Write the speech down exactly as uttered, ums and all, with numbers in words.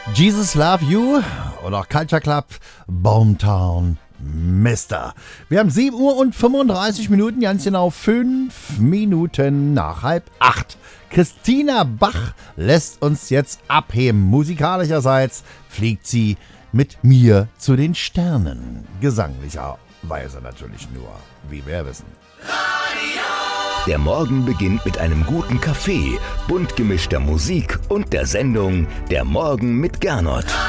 Jesus Love You oder auch Culture Club, Boomtown Mister. Wir haben sieben Uhr und fünfunddreißig Minuten, ganz genau fünf Minuten nach halb acht. Christina Bach lässt uns jetzt abheben. Musikalischerseits fliegt sie mit mir zu den Sternen. Gesanglicherweise natürlich nur, wie wir wissen. Der Morgen beginnt mit einem guten Kaffee, bunt gemischter Musik und der Sendung Der Morgen mit Gernot.